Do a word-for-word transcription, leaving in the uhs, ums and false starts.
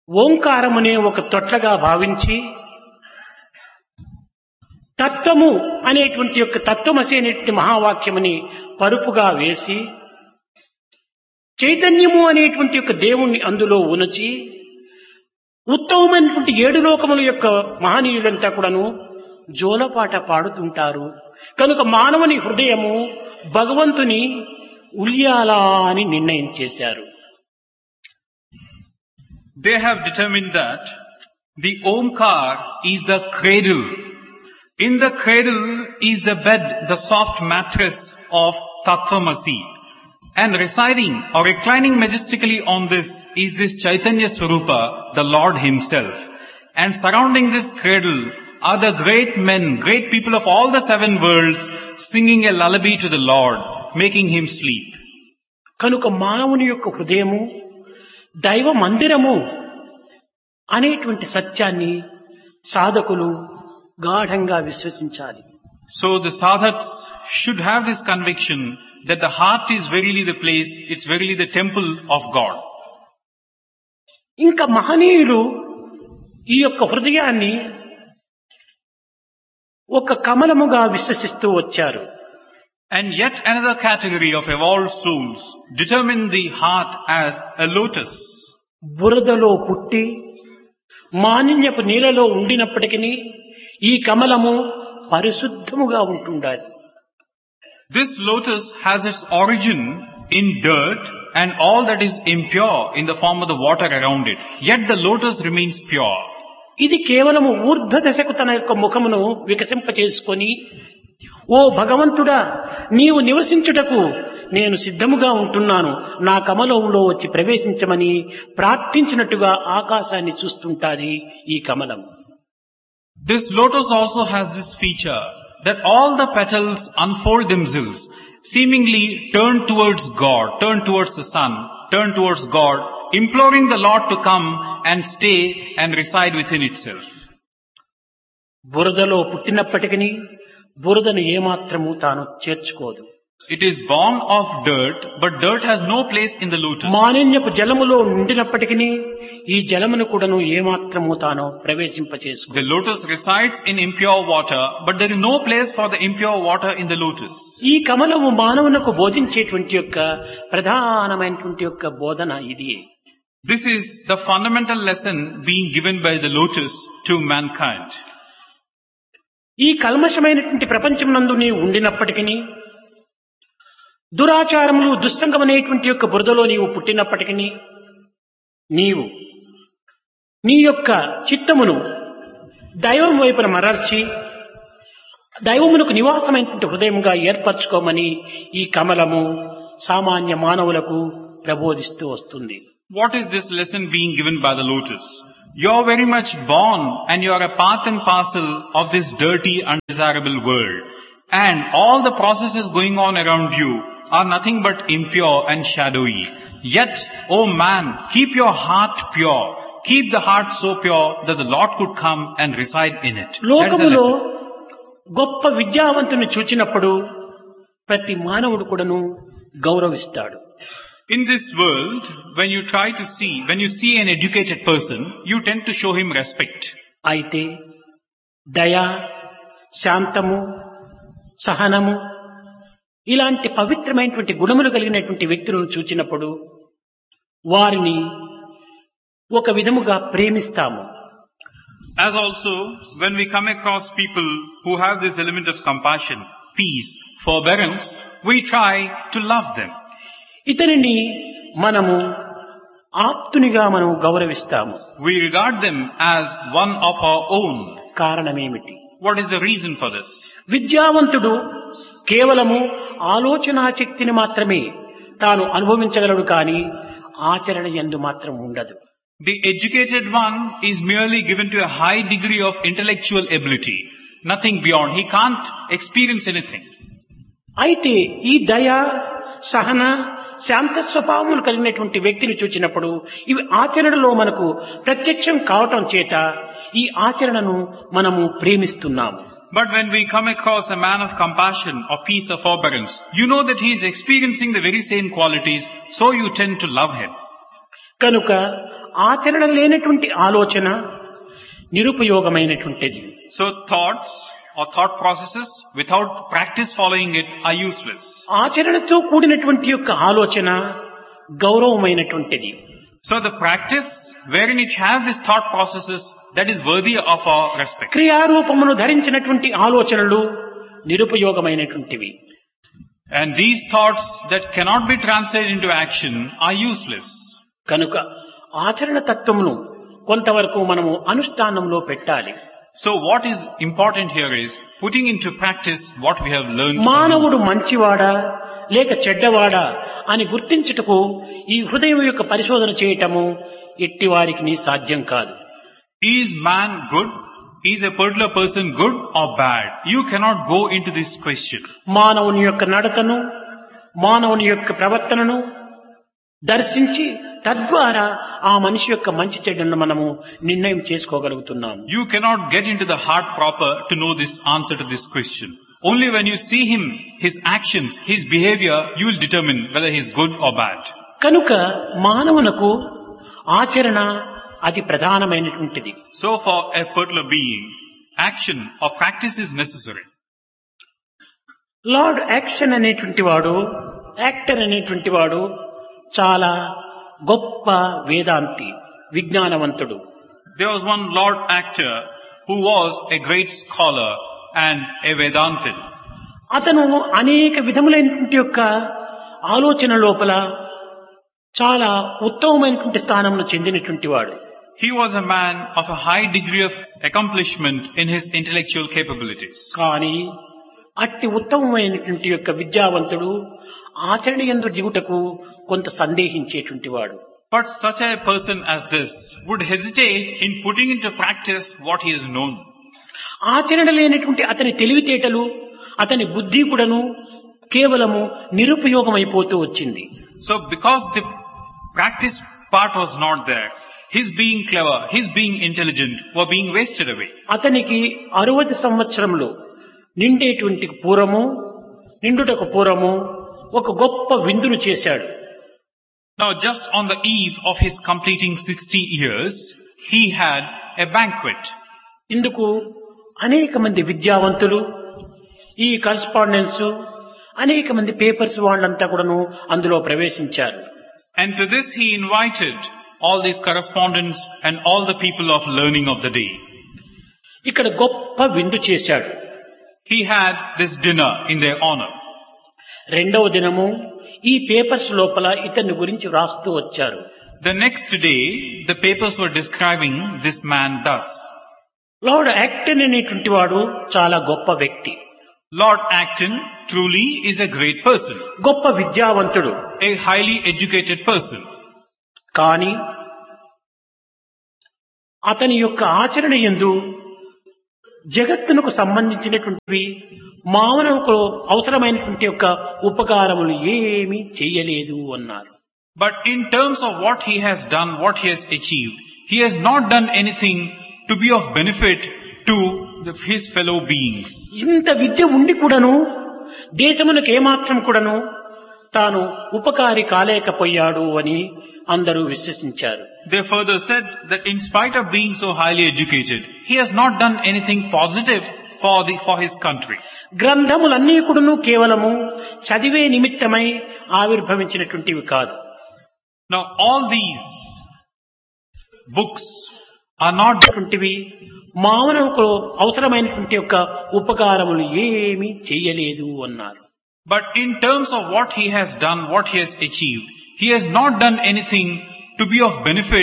ఓంకారమునే ఒక తొట్లగా భావించి తత్వము అనేటువంటి యొక్క తత్వమసి అనేటువంటి మహావాక్యముని పరుపుగా వేసి చైతన్యము అనేటువంటి యొక్క దేవుణ్ణి అందులో ఉనచి ఉత్తమమైనటువంటి ఏడు లోకముల యొక్క మహనీయులంతా కూడాను జోలపాట పాడుతుంటారు. కనుక మానవుని హృదయము భగవంతుని ఉల్యాల అని నిర్ణయం చేశారు. They have determined that the Omkar is the cradle. In the cradle is the bed, the soft mattress of Tattvamasi. And residing or reclining majestically on this is this Chaitanya Swarupa, the Lord Himself. And surrounding this cradle are the great men, great people of all the seven worlds singing a lullaby to the Lord, making Him sleep. కనుక మానవుని యొక్క హృదయము దైవ మందిరము అనేటువంటి సత్యాన్ని సాధకులు గాఢంగా విశ్వసించాలి. So the sadhaks should have this conviction that the heart is verily the place, it's verily the temple of God. ఇంకా మహనీయులు ఈ యొక్క హృదయాన్ని ఒక కమలముగా విశ్వసిస్తూ వచ్చారు. And yet another category of evolved souls determine the heart as a lotus. బురదలో పుట్టి మాలిన్యపు నీళ్ళలో ఉండినప్పటికీ ఈ కమలము పరిశుద్ధముగా ఉంటుండాలి. This lotus has its origin in dirt and all that is impure in the form of the water around it. Yet the lotus remains pure. ఇది కేవలము ఊర్ధ్వ దశకు తన యొక్క ముఖమును వికసింప చేసుకొని, ఓ భగవంతుడా, నీవు నివసించుటకు నేను సిద్ధముగా ఉంటున్నాను, నా కమలంలో వచ్చి ప్రవేశించమని ప్రార్థించినట్టుగా ఆకాశాన్ని చూస్తుంటాది ఈ కమలం. This lotus also has this feature that all the petals unfold themselves, seemingly turn towards God, turn towards the sun, turn towards God, imploring the Lord to come and stay and reside within itself. బురదలో పుట్టినప్పటికీ బురదను ఏమాత్రము తాను చేర్చుకోదు. It is born of dirt, but dirt has no place in the lotus. మాలిన్యపు జలములో ఉండినప్పటికీ ఈ జలమును కూడాను ఏమాత్రము తాను ప్రవేశింపచేసుకోదు. The lotus resides in impure water, but there is no place for the impure water in the lotus. ఈ కమలము మానవునకు బోధించేటువంటి యొక్క ప్రధానమైనటువంటి యొక్క బోధన ఇది. This is the fundamental lesson being given by the lotus to mankind. ఈ కల్మషమైనటువంటి ప్రపంచమునందు నీవు ఉండినప్పటికీ, దురాచారములు దుస్సంగమనేటువంటి యొక్క బురదలో నీవు పుట్టినప్పటికీ, నీవు నీ యొక్క చిత్తమును దైవం వైపున మరల్చి దైవమునకు నివాసమైనటువంటి హృదయముగా ఏర్పరచుకోమని ఈ కమలము సామాన్య మానవులకు ప్రబోధిస్తూ వస్తుంది. What is this lesson being given by the lotus? You are very much born and you are a part and parcel of this dirty, undesirable world. And all the processes going on around you are nothing but impure and shadowy. Yet, oh man, keep your heart pure. Keep the heart so pure that the Lord could come and reside in it. లోకములో గొప్ప విద్యావంతుని చూచినప్పుడు ప్రతి మానవుడు కూడాను గౌరవిస్తాడు. In this world, when you try to see, when you see an educated person, you tend to show him respect. అయితే దయ, శాంతము, సహనము ఇలాంటి పవిత్రమైనటువంటి గుణములు కలిగినటువంటి వ్యక్తులను చూచినప్పుడు వారిని ఒక విధముగా ప్రేమిస్తాము. As also, when we come across people who have this element of compassion, peace, forbearance, we try to love them. ఇతనిని మనము ఆప్తునిగా మనం గౌరవిస్తాము. We regard them as one of our own. కారణమేమిటి? What is the reason for this? విద్యావంతుడు కేవలము ఆలోచనా శక్తిని మాత్రమే తాను అనుభవించగలడు, కానీ ఆచరణ యందు మాత్రం ఉండదు. The educated one is merely given to a high degree of intellectual ability. Nothing beyond. He can't experience anything. అయితే ఈ దయ, సహన, శాంత స్వభావములు కలిగినటువంటి వ్యక్తిని చూచినప్పుడు ఇవి ఆచరణలో మనకు ప్రత్యక్షం కావటం చేత ఈ ఆచరణను మనము ప్రేమిస్తున్నాము. But when we come across a man of compassion or peace or forbearance, you know that he is experiencing the very same qualities, so you tend to love him. కనుక ఆచరణ లేనటువంటి ఆలోచన నిరుపయోగమైనటువంటిది. So thoughts or thought processes without practice following it are useless. ఆచరణతో కూడినటువంటి యొక్క ఆలోచన గౌరవమైనటువంటిది. So the practice wherein it have these thought processes that is worthy of our respect. క్రియారూపమును ధరించినటువంటి ఆలోచనలు నిరుపయోగమైనటువంటివి. And these thoughts that cannot be translated into action are useless. కనుక ఆచరణ తత్వమును కొంతవరకు మనము అనుష్ఠానంలో పెట్టాలి. So what is important here is putting into practice what we have learned. మానవుడు మంచివాడా లేక చెడ్డవాడా అని గుర్తించుటకు ఈ హృదయం యొక్క పరిశోధన చేయటము ఎట్టి వారికి సాధ్యం కాదు. Is man good? Is a particular person good or bad? You cannot go into this question. మానవుని యొక్క నడతను మానవుని యొక్క ప్రవర్తనను దర్శించి తద్వారా ఆ మనిషి యొక్క మంచి చెడ్డను మనము నిర్ణయం చేసుకోగలుగుతున్నాము. You cannot get into the heart proper to know this answer to this question. Only when you see him, his actions, his behavior, you will determine whether he is good or bad. కనుక మానవునకు ఆచరణ అతి ప్రధానమైనటువంటిది. So for a particular being, action or practice is necessary. Lord action అనేటువంటి వాడు actor అనేటువంటి వాడు చాలా గొప్ప వేదాంతి విజ్ఞానవంతుడు. There was one Lord actor who was a great scholar and a Vedantin. అతను అనేక విధములైనటువంటి యొక్క ఆలోచన లోపల చాలా ఉత్తమమైనటువంటి స్థానమును చెందినటువంటి వాడు. He was a man of a high degree of accomplishment in his intellectual capabilities. కానీ అట్టి ఉత్తమమైనటువంటి యొక్క విద్యావంతుడు ఆచరణ యందు దిగుటకు కొంత సందేహించేటువంటి వాడు. But such a person as this would hesitate in putting into practice what he has known. ఆచరణ లేనటువంటి అతని తెలివితేటలు అతని బుద్ధి కూడాను కేవలము నిరుపయోగమైపోతూ వచ్చింది. So because the practice part was not there, his being clever, his being intelligent were being wasted away. అతనికి అరవది సంవత్సరంలో నిండేటువంటి పూర్వము నిండుటకు పూర్వము ఒక గొప్ప విందును చేశాడు. Now just on the eve of his completing sixty years, he had a banquet. ఇందుకు అనేక మంది విద్యావంతులు ఈ కరస్పాండెన్స్ అనేక మంది పేపర్స్ వాళ్ళంతా కూడాను అందులో ప్రవేశించారు. And to this he invited all these correspondents and all the people of learning of the day. ఇక్కడ గొప్ప విందు చేశాడు. He had this dinner in their honor. రెండవ దినము ఈ పేపర్స్ లోపల ఇతని గురించి రాస్తూ వచ్చారు. The next day, the papers were describing this man thus. Lord Acton అనేటువంటి వాడు చాలా గొప్ప వ్యక్తి. Lord Acton truly is a great person. గొప్ప విద్యావంతుడు. A highly educated person. కానీ అతని యొక్క ఆచరణ యందు జగత్తునకు సంబంధించినటువంటివి మానవుకు అవసరమైనటువంటి యొక్క ఉపకారములు ఏమీ చేయలేదు అన్నారు. But in terms of what he has done, what he has achieved, he has not done anything to be of benefit to the, his fellow beings. ఇంత విద్య ఉండి కూడాను దేశమునకు ఏమాత్రం కూడాను తాను ఉపకారి కాలేకపోయాడు అని అందరూ విశ్వసించారు. They further said that in spite of being so highly educated, he has not done anything positive for the for his country. గ్రంథములన్నీ కూడాను కేవలము చదివే నిమిత్తమై ఆవిర్భవించినటువంటివి కాదు. Now all these books are not టువంటివి మానవుకు అవసరమైనటువంటి యొక్క ఉపకారములు ఏమీ చేయలేదు అన్నారు. But in terms of what he has done, what he has achieved, he has not done anything to be of benefit